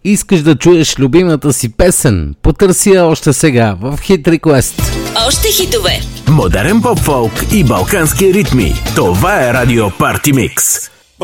Искаш да чуеш любимата си песен? Потърси я още сега в Hit Request. Още хитове. Модерен поп-фолк и балкански ритми. Това е Радио Парти Микс.